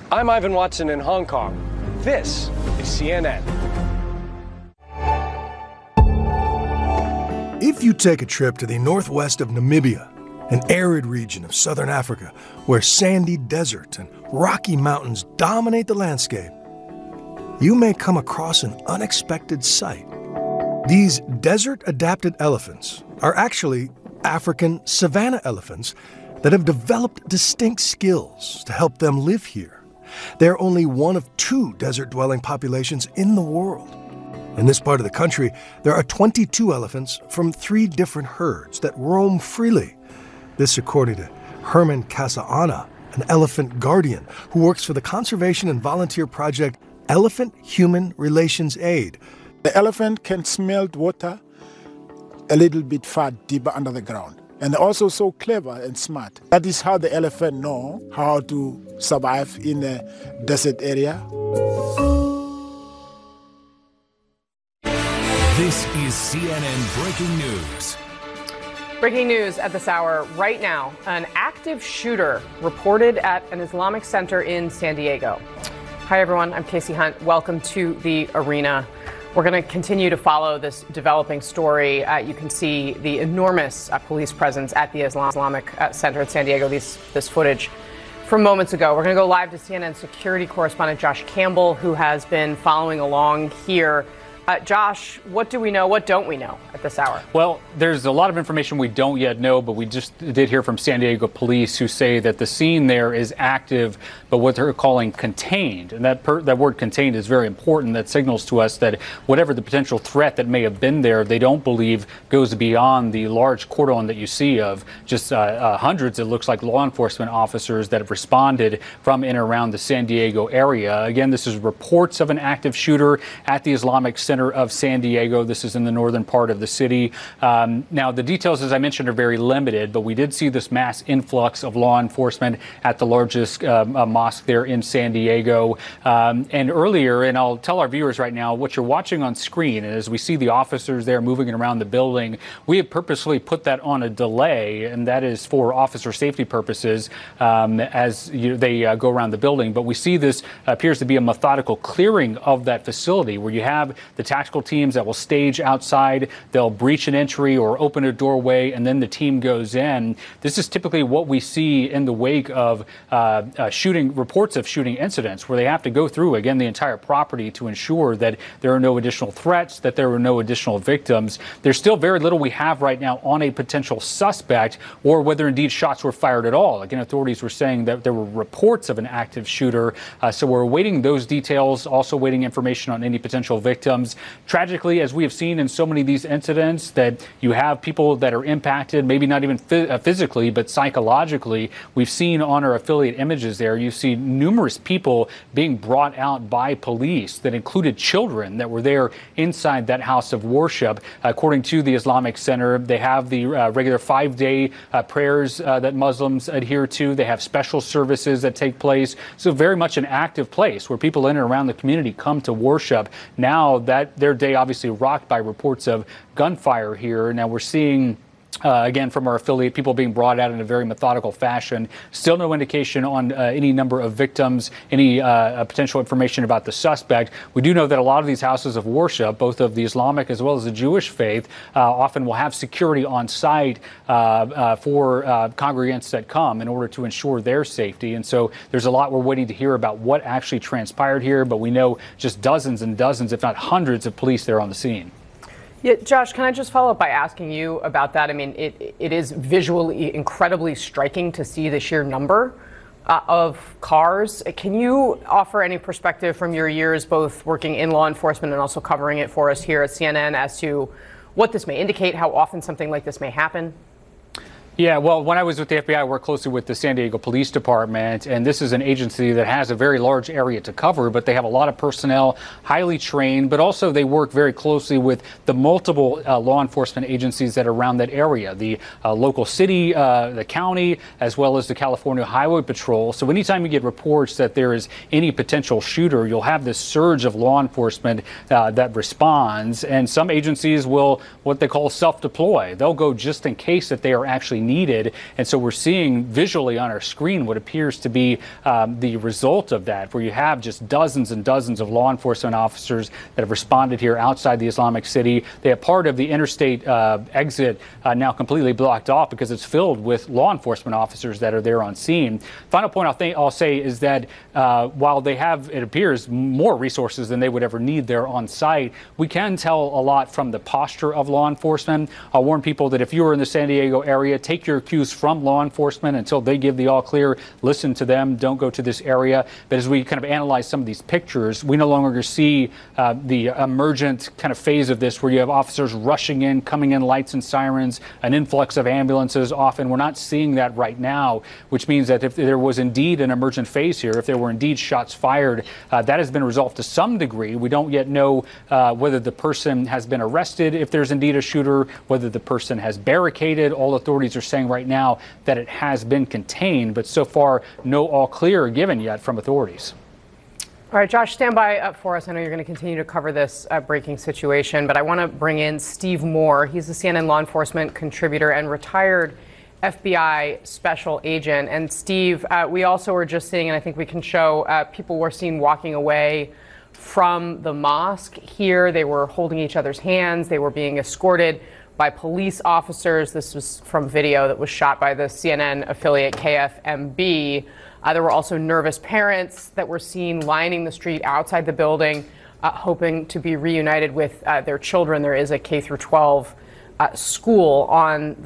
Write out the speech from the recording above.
I'm Ivan Watson in Hong Kong. This is CNN. If you take a trip to the northwest of Namibia, an arid region of southern Africa where sandy desert and rocky mountains dominate the landscape, you may come across an unexpected sight. These desert-adapted elephants are actually African savanna elephants that have developed distinct skills to help them live here. They're only one of 2 desert-dwelling populations in the world. In this part of the country, there are 22 elephants from 3 different herds that roam freely. This according to Herman Kasaana, an elephant guardian who works for the conservation and volunteer project Elephant Human Relations Aid. The elephant can smell water a little bit far deeper under the ground. And they're also so clever and smart. That is how the elephant know how to survive in a desert area. This is CNN Breaking News. Breaking news at this hour right now. An active shooter reported at an Islamic center in San Diego. Hi, everyone. I'm Casey Hunt. Welcome to the arena. We're going to continue to follow this developing story. You can see the enormous police presence at the Islamic Center in San Diego, this footage from moments ago. We're going to go live to CNN security correspondent Josh Campbell, who has been following along here. Josh, what do we know? What don't we know at this hour? Well, there's a lot of information we don't yet know, but we just did hear from San Diego police who say that the scene there is active, but what they're calling contained. And that word contained is very important. That signals to us that whatever the potential threat that may have been there, they don't believe goes beyond the large cordon that you see of just hundreds, it looks like, law enforcement officers that have responded from in and around the San Diego area. Again, this is reports of an active shooter at the Islamic Center of San Diego. This is in the northern part of the city. Now, the details, as I mentioned, are very limited, but we did see this mass influx of law enforcement at the largest mosque there in San Diego. And earlier, and I'll tell our viewers right now, what you're watching on screen, and as we see the officers there moving around the building, we have purposely put that on a delay, and that is for officer safety purposes as they go around the building. But we see this appears to be a methodical clearing of that facility where you have the tactical teams that will stage outside. They'll breach an entry or open a doorway, and then the team goes in. This is typically what we see in the wake of reports of shooting incidents, where they have to go through, again, the entire property to ensure that there are no additional threats, that there are no additional victims. There's still very little we have right now on a potential suspect or whether indeed shots were fired at all. Again, authorities were saying that there were reports of an active shooter, so we're awaiting those details, also waiting information on any potential victims. Tragically, as we have seen in so many of these incidents, that you have people that are impacted, maybe not even physically, but psychologically. We've seen on our affiliate images there, you see numerous people being brought out by police that included children that were there inside that house of worship. According to the Islamic Center, they have the regular 5-day prayers that Muslims adhere to. They have special services that take place. So very much an active place where people in and around the community come to worship. Now that their day obviously rocked by reports of gunfire here. Now we're seeing again, from our affiliate, people being brought out in a very methodical fashion. Still no indication on any number of victims, any potential information about the suspect. We do know that a lot of these houses of worship, both of the Islamic as well as the Jewish faith, often will have security on site for congregants that come in order to ensure their safety. And so there's a lot we're waiting to hear about what actually transpired here, but we know just dozens and dozens, if not hundreds, of police there on the scene. Yeah, Josh, can I just follow up by asking you about that? I mean, it is visually incredibly striking to see the sheer number of cars. Can you offer any perspective from your years both working in law enforcement and also covering it for us here at CNN as to what this may indicate, how often something like this may happen? Yeah, well, when I was with the FBI, I worked closely with the San Diego Police Department, and this is an agency that has a very large area to cover, but they have a lot of personnel, highly trained, but also they work very closely with the multiple law enforcement agencies that are around that area, the local city, the county, as well as the California Highway Patrol. So anytime you get reports that there is any potential shooter, you'll have this surge of law enforcement that responds, and some agencies will what they call self-deploy. They'll go just in case that they are actually needed. And so we're seeing visually on our screen what appears to be the result of that, where you have just dozens and dozens of law enforcement officers that have responded here outside the Islamic City. They have part of the interstate exit now completely blocked off because it's filled with law enforcement officers that are there on scene. Final point I'll say is that while they have, it appears, more resources than they would ever need there on site, we can tell a lot from the posture of law enforcement. I'll warn people that if you are in the San Diego area, take your cues from law enforcement until they give the all clear. Listen to them. Don't go to this area. But as we kind of analyze some of these pictures, we no longer see the emergent kind of phase of this where you have officers rushing in, coming in, lights and sirens, an influx of ambulances. Often we're not seeing that right now, which means that if there was indeed an emergent phase here, if there were indeed shots fired, that has been resolved to some degree. We don't yet know whether the person has been arrested, if there's indeed a shooter, whether the person has barricaded. All authorities are saying right now that it has been contained, but so far no all clear given yet from authorities. All right, Josh, stand by for us. I know you're going to continue to cover this breaking situation, but I want to bring in Steve Moore. He's a CNN law enforcement contributor and retired FBI special agent. And Steve, we also were just seeing, and I think we can show, people were seen walking away from the mosque here. They were holding each other's hands. They were being escorted by police officers. This was from video that was shot by the CNN affiliate KFMB. There were also nervous parents that were seen lining the street outside the building, hoping to be reunited with their children. There is a K-12 school on the